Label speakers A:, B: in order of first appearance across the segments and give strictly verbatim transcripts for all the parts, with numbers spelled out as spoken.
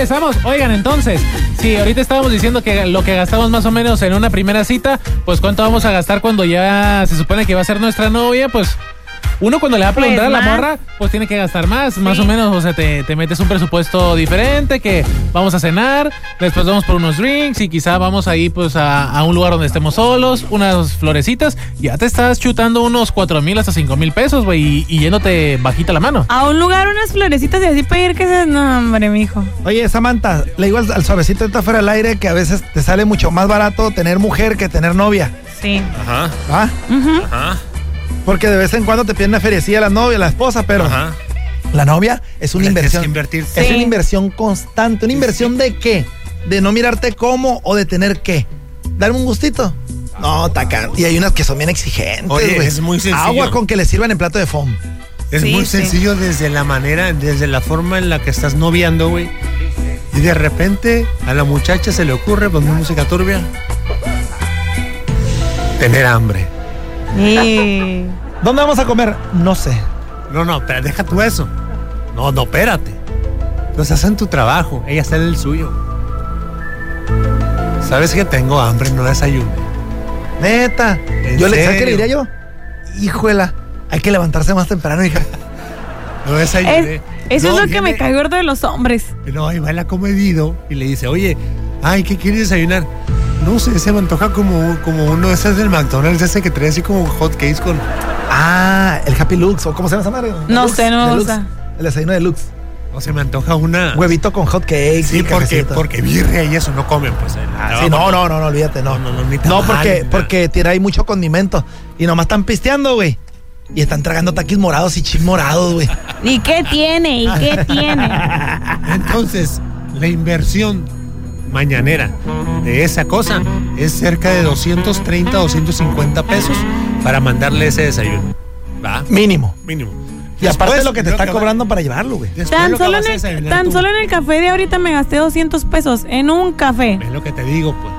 A: regresamos. Oigan, entonces, si ahorita estábamos diciendo que lo que gastamos más o menos en una primera cita, pues ¿cuánto vamos a gastar cuando ya se supone que va a ser nuestra novia? Pues uno cuando le va a preguntar pues a la morra, pues tiene que gastar más, sí. Más o menos, o sea, te, te metes un presupuesto diferente, que vamos a cenar, después vamos por unos drinks y quizá vamos ahí pues a, a un lugar donde estemos solos, unas florecitas, ya te estás chutando unos cuatro mil hasta cinco mil pesos, güey, y, y yéndote bajita la mano.
B: A un lugar, unas florecitas y así pedir que se... No, hombre, mijo.
C: Oye, Samantha, le digo al, al suavecito ahorita fuera del aire que a veces te sale mucho más barato tener mujer que tener novia.
B: Sí.
A: Ajá.
C: ¿Ah?
B: Uh-huh.
A: Ajá.
C: Porque de vez en cuando te piden una feriecilla la novia, la esposa, pero
A: Ajá.
C: la novia es una inversión.
A: Invertir.
C: Es
B: sí.
C: una inversión constante. ¿Una inversión de qué? De no mirarte cómo o de tener qué. ¿Darme un gustito? No, taca. Y hay unas que son bien exigentes,
D: Oye,
C: güey.
D: es muy sencillo.
C: Agua con que le sirvan en plato de foam.
D: Es
B: Sí,
D: muy
B: sí.
D: sencillo desde la manera, desde la forma en la que estás noviando, güey. Y de repente a la muchacha se le ocurre poner música turbia. Tener hambre.
B: Sí.
C: ¿Dónde vamos a comer? No sé.
D: No, no, pero deja tú eso. No, no, espérate. Entonces hacen tu trabajo, ella está en el suyo. ¿Sabes que tengo hambre? No desayuné.
C: Neta.
D: ¿En
C: Yo le, ¿sabes
D: serio?
C: qué le diría yo? Híjuela, hay que levantarse más temprano, hija.
D: No desayuné.
B: Es, eso
D: No,
B: es lo que me
D: viene-
B: cae gordo de los hombres.
D: No, ahí va el acomedido y le dice, oye, ay, ¿qué quieres desayunar? No sé, se me antoja como, como uno de esos del McDonald's, ese que trae así como hot cakes con...
C: Ah, el Happy Lux, ¿o cómo se llama esa madre?
B: No
C: Deluxe,
B: sé, no me
C: Deluxe.
B: gusta.
C: El desayuno de Lux.
D: O se me antoja una...
C: Huevito con hot cakes.
D: Sí,
C: y
D: porque,
C: cafecito.
D: porque birria y eso no comen, pues. el
C: Ah,
D: trabajo.
C: sí, no, no, no, no, olvídate, no.
D: No, no, no, ni
C: No,
D: tamales,
C: porque,
D: ni nada.
C: porque tira ahí mucho condimento. Y nomás están pisteando, güey. Y están tragando taquis morados y chis morados, güey.
B: ¿Y qué tiene? ¿Y qué tiene?
D: Entonces, la inversión mañanera de esa cosa es cerca de doscientos treinta, doscientos cincuenta pesos para mandarle ese desayuno. ¿Va?
C: Mínimo.
D: Mínimo.
C: Y aparte
D: Después,
C: lo que te
D: lo
C: está
D: que va-
C: cobrando para llevarlo, güey.
D: después
B: Tan,
D: lo que
B: solo
D: vas
B: en,
D: a
B: el,
D: desayunar
B: tan
D: tú.
B: solo en el café de ahorita me gasté doscientos pesos en un café.
D: Es lo que te digo, pues.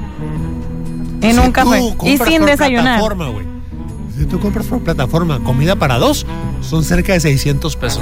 B: En
D: Si
B: un
D: tú
B: café. Y
D: compras
B: sin
D: por
B: desayunar.
D: plataforma, güey. Si tú compras por plataforma comida para dos, son cerca de seiscientos pesos.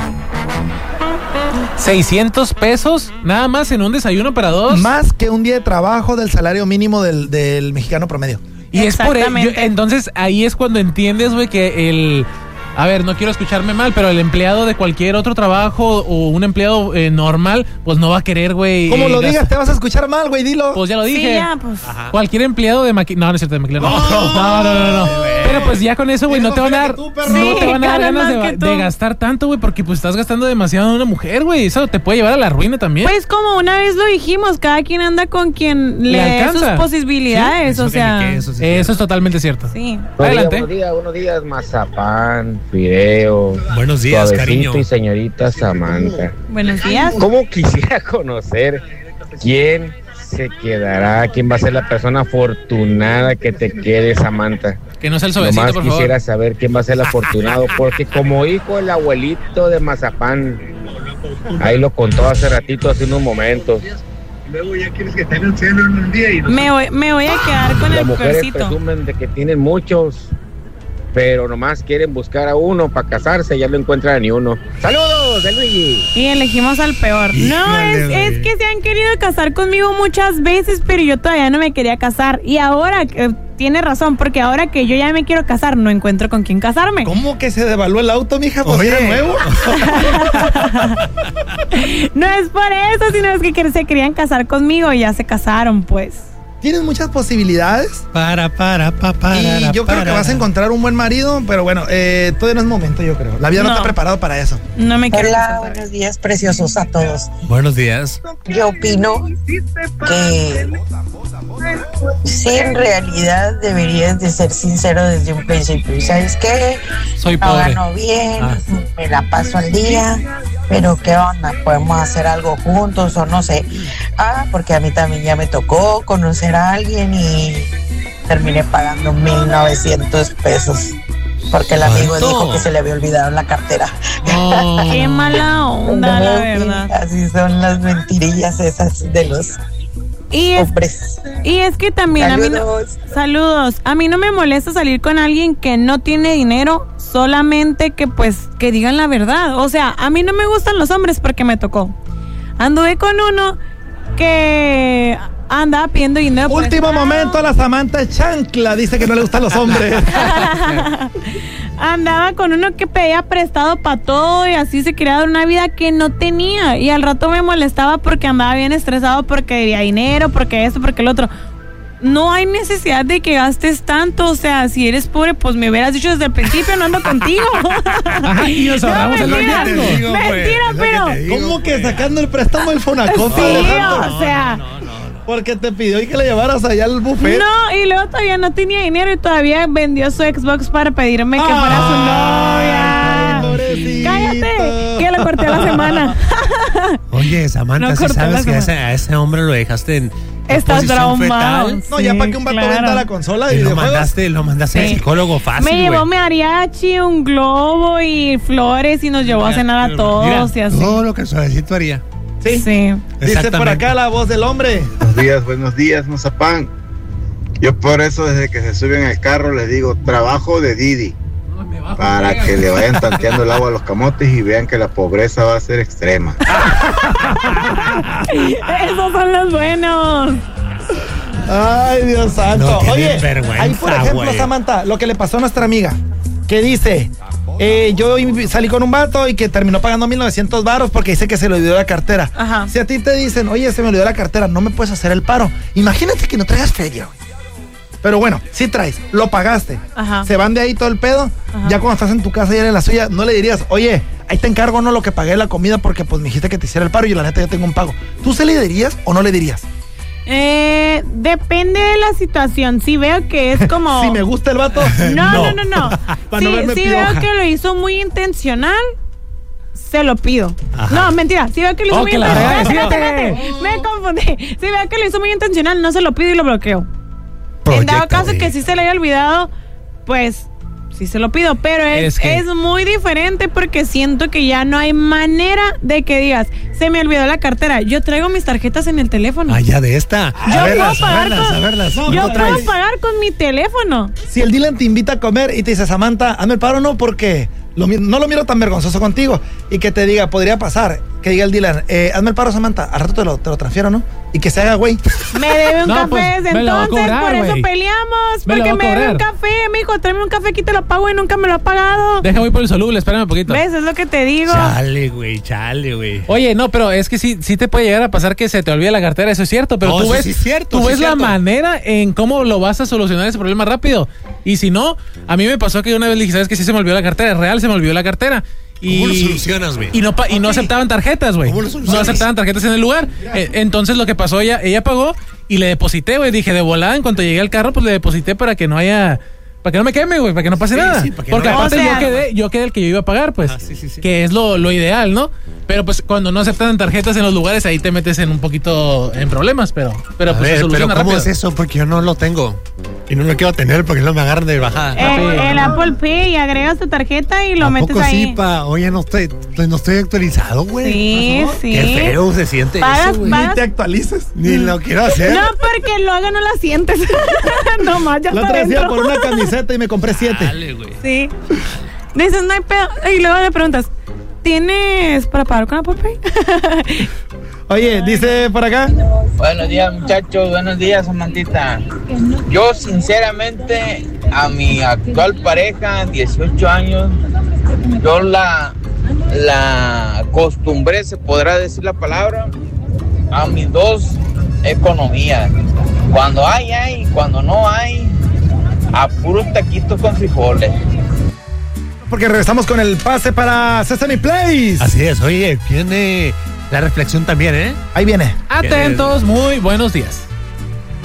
A: seiscientos pesos nada más en un desayuno para dos.
C: Más que un día de trabajo del salario mínimo del, del mexicano promedio.
A: Y es por ello.
B: Exactamente.
A: Entonces ahí es cuando entiendes, güey, que el... A ver, no quiero escucharme mal, pero el empleado de cualquier otro trabajo o un empleado eh, normal, pues no va a querer, güey.
C: Como
A: eh,
C: lo
A: gas-
C: digas, te vas a escuchar mal, güey, dilo.
A: Pues ya lo
B: Sí,
A: dije.
B: ya, pues.
A: Cualquier empleado de maquinaria. No, no es cierto, de maquinaria. No, no, no, no, no. Pero pues ya con eso, güey, no te van a dar.
C: Tú, perro.
A: No
B: Sí,
A: te van a dar
B: ganan
A: ganas
B: más
A: de,
B: que tú.
A: de gastar tanto, güey, porque pues estás gastando demasiado en una mujer, güey. Eso te puede llevar a la ruina también.
B: Pues como una vez lo dijimos, cada quien anda con quien
A: Le
B: le dé sus
A: alcanza.
B: posibilidades,
D: Eso
B: o
D: que ni
B: sea.
D: qué, eso sí
A: Eso es totalmente cierto.
B: Sí.
A: Adelante.
E: Buenos días, buenos días, mazapán, fideo,
D: Buenos días,
E: suavecito
D: cariño.
E: y señorita Samantha.
B: Buenos días.
E: ¿Cómo quisiera conocer quién se quedará, quién va a ser la persona afortunada que te quede, Samantha?
A: Que no sea el suavecito,
E: Nomás
A: por favor.
E: quisiera saber quién va a ser el afortunado, porque como hijo del abuelito de mazapán, ahí lo contó hace ratito, hace unos momentos.
F: Luego ya quieres que tengan celo en un día y no
B: Me voy, me voy a quedar con
E: Las
B: el
E: mujeres
B: peorcito.
E: presumen de que tienen muchos, pero nomás quieren buscar a uno para casarse y ya no encuentran ni uno. ¡Saludos, de Luigi!
B: Y elegimos al peor. No,
D: Híjole,
B: es,
D: güey.
B: es que se han querido casar conmigo muchas veces, pero yo todavía no me quería casar. Y ahora, eh, tiene razón, porque ahora que yo ya me quiero casar, no encuentro con quién casarme.
C: ¿Cómo que se devaluó el auto, mija? Pues
D: Oye.
C: era nuevo.
B: No es por eso, sino es que quer- se querían casar conmigo y ya se casaron, pues.
C: Tienes muchas posibilidades.
D: Para, para, pa, para.
C: Y yo creo que vas a encontrar un buen marido, pero bueno, eh, todavía no es momento, yo creo. La vida no,
B: No.
C: está preparado para eso.
B: No me quiero
G: Hola,
B: casar.
G: buenos días, preciosos a todos.
D: Buenos días.
G: Yo opino que sí, en realidad deberías de ser sincero desde un principio. ¿Y sabes qué?
A: Soy
G: No
A: pobre.
G: gano bien,
A: Ah.
G: me la paso al día, pero ¿qué onda? ¿Podemos hacer algo juntos o no sé? Ah, porque a mí también ya me tocó conocer a alguien y terminé pagando mil novecientos pesos. Porque el amigo
D: ¿Cuánto?
G: dijo que se le había olvidado en la cartera.
A: No.
B: Qué mala onda, la verdad.
G: Así son las mentirillas esas de los
B: Y es,
G: hombres.
B: y es que también a mí no,
G: Saludos.
B: saludos. A mí no me molesta salir con alguien que no tiene dinero, solamente que pues que digan la verdad. O sea, a mí no me gustan los hombres porque me tocó. Anduve con uno que andaba pidiendo dinero.
C: Último momento, la Samantha chancla dice que no le gustan los hombres.
B: Andaba con uno que pedía prestado para todo y así se quería dar una vida que no tenía. Y al rato me molestaba porque andaba bien estresado porque debía dinero, porque esto, porque el otro. No hay necesidad de que gastes tanto. O sea, si eres pobre, pues me hubieras dicho desde el principio, no ando contigo.
A: Ajá, y nos ahorramos el
B: mentira,
A: digo,
B: mentira, pero...
C: Que digo, ¿cómo que sacando el préstamo del Fonacot?
B: Sí,
C: Alejandro?
B: o sea...
D: No, no, no.
C: Porque te pidió y que le llevaras allá al buffet.
B: No, y luego todavía no tenía dinero y todavía vendió su Xbox para pedirme que fuera su novia.
C: Ay, pobrecito.
B: Cállate, que lo corté a la semana.
D: Oye, Samantha,
B: No
D: si
B: corté la
D: sabes que a ese,
B: semana.
D: a ese hombre lo dejaste en, en
B: Estás
D: posición
B: traumado.
D: fetal.
C: No, ya
B: Sí,
C: para que un vato
B: claro.
C: venda la consola de
D: Y lo
C: videojuegos.
D: mandaste, lo mandaste al
B: Sí.
D: psicólogo fácil,
B: Me llevó
D: güey.
B: mariachi, un globo y flores y nos llevó a cenar a todos
D: Mira,
B: y así.
D: todo lo que el suavecito haría.
C: Sí.
B: Sí.
C: Dice por
D: Exactamente.
C: acá la voz del hombre.
E: Buenos días, buenos días, Mazapán. Yo por eso desde que se suben al carro les digo trabajo de Didi. Para que le vayan tanteando el agua a los camotes y vean que la pobreza va a ser extrema.
B: Esos son los buenos.
C: Ay, Dios santo.
D: No, qué
C: Oye,
D: vergüenza,
C: ahí por ejemplo,
D: güey.
C: Samantha, lo que le pasó a nuestra amiga, que dice, eh, yo salí con un vato y que terminó pagando mil novecientos varos porque dice que se le olvidó la cartera.
B: Ajá.
C: Si a ti te dicen, oye, se me olvidó la cartera, no me puedes hacer el paro. Imagínate que no traigas feria, güey. Pero bueno, sí traes, lo pagaste.
B: Ajá.
C: Se van de ahí todo el pedo.
B: Ajá.
C: Ya cuando estás en tu casa y eres la suya, no le dirías, oye, ahí te encargo no lo que pagué la comida porque pues me dijiste que te hiciera el paro y la neta yo tengo un pago. ¿Tú se le dirías o no le dirías?
B: Eh, depende de la situación. Si veo que es como...
C: Si me gusta el vato.
B: No, no, no, no.
C: Pa'
B: Si,
C: no verme
B: si
C: pioja.
B: veo que lo hizo muy intencional, se lo pido.
D: Ajá.
B: No, mentira. Si veo que lo hizo
A: Oh,
B: muy
A: que la
B: intencional.
A: verdad,
B: Espérate,
A: fíjate.
B: espérate, me confundí. Si veo que lo hizo muy intencional, no se lo pido y lo bloqueo. En dado caso que sí se le haya olvidado, pues sí se lo pido. Pero es,
A: Es que-
B: es muy diferente porque siento que ya no hay manera de que digas, se me olvidó la cartera. Yo traigo mis tarjetas en el teléfono.
D: Allá de esta.
B: Yo
D: a verlas,
B: puedo
D: a
B: pagar
D: verlas,
B: con-
D: a verlas.
C: No,
B: Yo
C: no
B: puedo
C: traes.
B: pagar con mi teléfono.
C: Si el Dylan te invita a comer y te dice, Samantha, hazme el paro, no, porque lo mi- no lo miro tan vergonzoso contigo. Y que te diga, podría pasar, que diga el Dylan, eh, hazme el paro, Samantha, al rato te lo, te lo transfiero, ¿no? Y que se haga güey.
B: Me debe un
A: No,
B: café
A: pues,
B: desde
A: me lo va a
B: entonces,
A: cobrar,
B: por eso
A: güey.
B: peleamos.
A: Me lo
B: Porque
A: va a
B: me debe un
A: cobrar.
B: café, mijo, tráeme un café, aquí te lo pago y nunca me lo ha pagado.
A: Deja voy por el soluble, espérame un poquito.
B: ¿Ves? Es lo que te digo.
D: Chale, güey, chale, güey.
A: Oye, no, pero es que sí, sí te puede llegar a pasar que se te olvide la cartera, eso es cierto, pero
D: No,
A: tú
D: eso
A: ves,
D: sí es cierto,
A: tú
D: sí
A: ves
D: es
A: la
D: cierto.
A: manera en cómo lo vas a solucionar ese problema rápido. Y si no, a mí me pasó que una vez le dije, ¿sabes que sí se me olvidó la cartera? Real, se me olvidó la cartera. Y,
D: ¿Cómo lo solucionas, güey?
A: Y no, pa- y no aceptaban tarjetas, güey.
D: ¿Cómo lo
A: No
D: solucionas?
A: aceptaban tarjetas en el lugar. Eh, entonces lo que pasó, ella, ella pagó y le deposité, güey. Dije, de volada, en cuanto llegué al carro, pues le deposité para que no haya... Para que no me queme, güey, para que no pase
D: Sí,
A: nada.
D: sí, para que
A: Porque
D: no-
A: aparte
B: O sea-
A: yo quedé, yo quedé el que yo iba a pagar, pues.
D: Ah, sí, sí, sí.
A: Que es lo, lo ideal, ¿no? Pero pues cuando no aceptan tarjetas en los lugares, ahí te metes en un poquito en problemas, pero, pero
D: A
A: pues se
D: ver, pero
A: soluciona
D: ¿cómo
A: rápido.
D: es eso? Porque yo no lo tengo. Y no lo quiero tener porque no me agarran de bajada.
B: El, el Apple Pay, agregas tu tarjeta y lo
D: ¿A
B: metes
D: poco
B: ahí.
D: sí, pa? Oye, no estoy, no estoy actualizado, güey.
B: Sí, sí.
D: Qué feo se siente
B: Pagas-
D: eso, güey.
B: pagas-
C: Ni te actualices.
D: Ni lo quiero hacer.
B: No, porque lo haga no la sientes. No más, ya
C: La
B: está
C: otra vez iba
B: dentro.
C: por una camiseta y me compré siete.
D: Dale, güey.
B: Sí. Dices, no hay pedo. Y luego le preguntas, ¿tienes para pagar con Apple Pay?
C: Oye, dice por acá.
H: Buenos días, muchachos. Buenos días, Samantita. Yo, sinceramente, a mi actual pareja, dieciocho años, yo la, la acostumbré, se podrá decir la palabra, a mis dos economías. Cuando hay, hay. Cuando no hay, a puros taquitos con frijoles.
C: Porque regresamos con el pase para Sesame Place.
D: Así es, oye, viene la reflexión también, ¿eh?
C: Ahí viene.
A: Atentos, muy buenos días.